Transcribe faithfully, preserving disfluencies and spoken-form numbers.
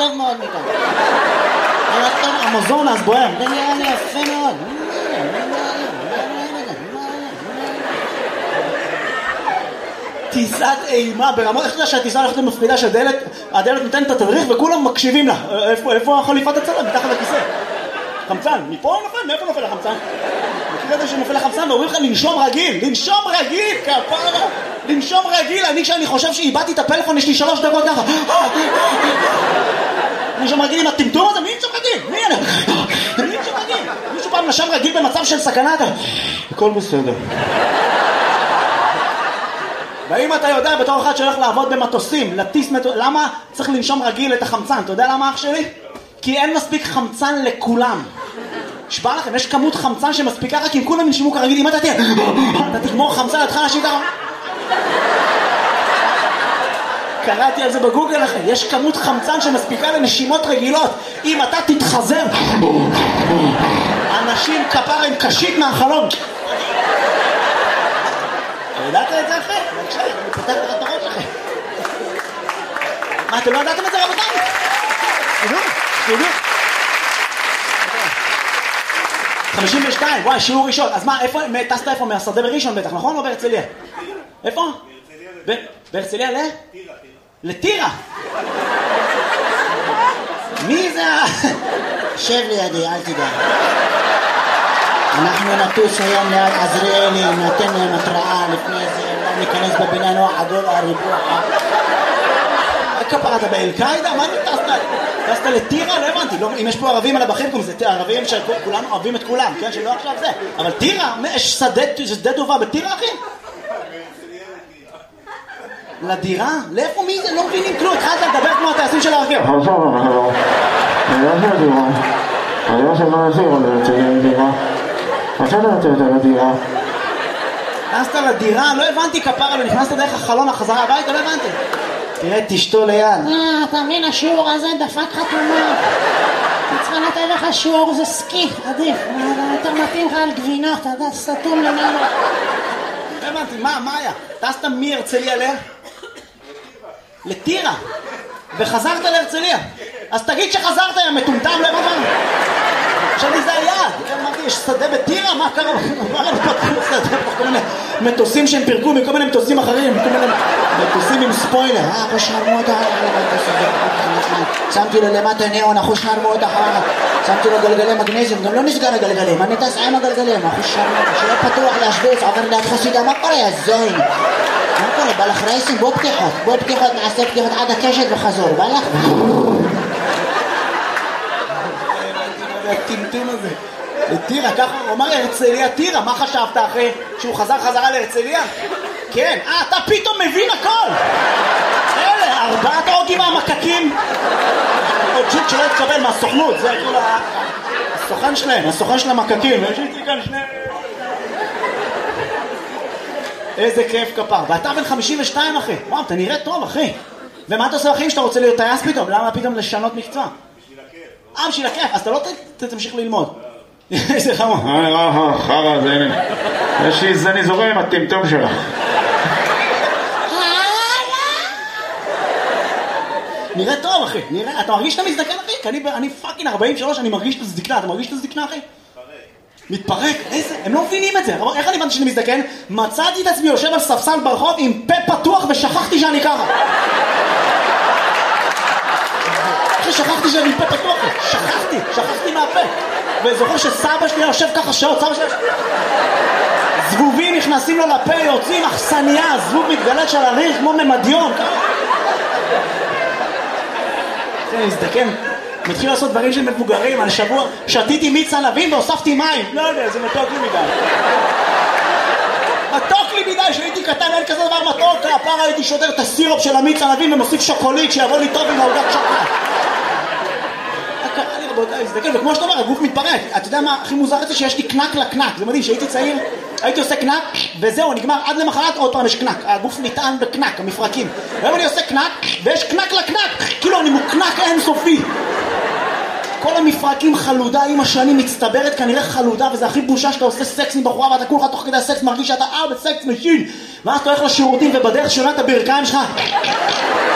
טוב מאוד מכאן. נראה טוב, המזונס בוער. זה נראה לי יפה מאוד. טיסת אימה ברמות, איך אתה שהטיסה הולכת למפחידה שהדלת, הדלת נותנת את התדריך וכולם מקשיבים לה. איפה, איפה החליפת הצלם? מתחת לכיסא. חמצן, מפה נופל? מאיפה נופל החמצן? מכיר את זה שנופל החמצן ואומרים לך לנשום רגיל, לנשום רגיל, כפרה, לנשום רגיל. אני כשאני חושב שאיבדתי את הפלאפון יש לי שלוש דקות ככה. לנשום רגיל עם הטמטום הזה, מי נשום רגיל? מי אני? מי נשום רגיל? מישהו פעם נשם רגיל במצב של סכנה? הכל בסדר. ואם אתה יודע בתור אחד שהולך לעבוד במטוסים, לטיס מטוס, למה צריך לנשום רגיל את החמצן? אתה יודע למה אח שלי? כי אין מספיק חמצן לכולם. שבא לכם, יש כמות חמצן שמספיקה רק אם כולם נשימו כרגיל. אם אתה תהיה, אתה תגמור חמצן, אתה תחל להשיב ככה. קראתי על זה בגוגל לכם, יש כמות חמצן שמספיקה לנשימות רגילות. אם אתה תתחזר, אנשים כפרה עם קשית מהחלום. ידעת את זה אחרי? בבקשה, אני פותח לך את הראש אחרי. מה, אתם לא ידעתם את זה רבותיי? תדעו, תדעו. חמישים ושתיים, וואי, שיעור ראשון. אז מה, איפה, טסת איפה? מהשדה בראשון בטח, נכון? או בהרצליה? איפה? בהרצליה ל? טירה. לטירה? מי זה? שב לידי, אל תדע. אנחנו נטוס היום ליד עזריאלי, נתן להם התראה לפני זה, לא ניכנס בבניין או עגול הריבוע. כפרה, אתה באל-קאידה? מה אתה טסת? טסת לטירה? לא הבנתי. אם יש פה ערבים על הבחים, זה ערבים שכולם אוהבים את כולם, כן? שלא עכשיו זה. אבל טירה? יש שדה טובה בטירה, אחי? לדירה? לאיפה מי זה? לא מבינים כלום. התחלת לדבר כמו הטייסים של הרכב. אני לא של הדירה. אני לא של מה להשאיר עוד לדירה. עכשיו אתה רוצה יותר לדירה. נכנסת לדירה? לא הבנתי כפרה, לא נכנסת דרך החלון החזרה הביתה, לא הבנתי. תראה, תשתו ליד. אה, אתה מבין, השיעור הזה דפק חתומה. צריכה לתת לך שיעור, זה סקי, עדיף. יותר מתאים לך על גבינות, אתה יודע, סתום למעלה. לא הבנתי, מה, מה היה? טסת מהרצליה ל? לטירה. וחזרת להרצליה. אז תגיד שחזרת, יא מטומטם, לא הבנתי. חשבתי זה היעד, אמרתי, יש שדה בטירה? מה קרה? מה הם פתחו שדה? כל מיני מטוסים שהם פירקו מכל מיני מטוסים אחרים, כל מיני מטוסים עם ספוילר. אה, אחו שרמוטה, שמתי לו למטה ניאון, אחו שרמוטה, שמתי לו גלגלי מגנזיום, גם לא נסגר הגלגלים, אני טס עם הגלגלים, אחו שרמוטה, שלא פתוח להשוויץ, עובר ליד חסידה, מה קורה, יא זוין? מה קורה, בא לך רייסים? בוא פתיחות, בוא פתיחות, נעשה פתיחות עד הקשת וחזור, בא לך? הטמטום הזה. לטירה, ככה הוא אמר להרצליה טירה, מה חשבת אחרי שהוא חזר חזרה להרצליה? כן, אה, אתה פתאום מבין הכל. אלה, ארבעת האוגים המקקים. עוד שיט שלא יתקבל מהסוכנות, זה כאילו הסוכן שלהם, הסוכן של המקקים. יש לי כאן שני... איזה כיף כפר. ואתה בן חמישים ושתיים אחי. וואו, אתה נראה טוב אחי. ומה אתה עושה אחי שאתה רוצה להיות טייס פתאום? למה פתאום לשנות מקצוע? אה, בשביל הכיף, אז אתה לא תמשיך ללמוד. איזה חמור. אה, אה, חרא, זה הנה. יש לי זני זורם עם הטמטום שלך. נראה טוב, אחי. נראה, אתה מרגיש שאתה מזדקן, אחי? כי אני, אני פאקינג ארבעים ושלוש, אני מרגיש את הזדקנה. אתה מרגיש את הזדקנה, אחי? מתפרק. מתפרק? איזה? הם לא מבינים את זה. איך אני הבנתי שאני מזדקן? מצאתי את עצמי יושב על ספסל ברחוב עם פה פתוח ושכחתי שאני ככה. שכחתי שאני פה פתוח, שכחתי, שכחתי מהפה. וזוכר שסבא שלי יושב ככה שעות, סבא שלי... זבובים נכנסים לו לפה, יוצאים אכסניה, זבוב מתגלת של הריח כמו ממדיון. אני מזדקן, מתחיל לעשות דברים של מבוגרים. על שבוע שתיתי מיץ ענבים והוספתי מים. לא יודע, זה מתוק לי מדי. מתוק לי מדי, שהייתי קטן, אין כזה דבר מתוק. הפעם הייתי שודר את הסירופ של המיץ ענבים ומוסיף שוקולית שיבוא לי טוב עם העוגת שוקולד. קרה לי רבותיי, מזדקן, וכמו שאתה אומר, הגוף מתפרק. אתה יודע מה הכי מוזר את זה? שיש לי קנק לקנק. זה מדהים, שהייתי צעיר, הייתי עושה קנק, וזהו, נגמר עד למחרת, עוד פעם יש קנק. הגוף נטען בקנק, המפרקים. והיום אני עושה קנק, ויש קנק לקנק. כאילו אני מוקנק אינסופי. כל המפרקים חלודה, עם השנים מצטברת כנראה חלודה, וזה הכי בושה שאתה עושה סקס עם בחורה, ואתה כולך תוך כדי הסקס מרגיש שאתה אה בסקס משין, ואז אתה הולך לשירותים ובדרך שונה את הברכיים שלך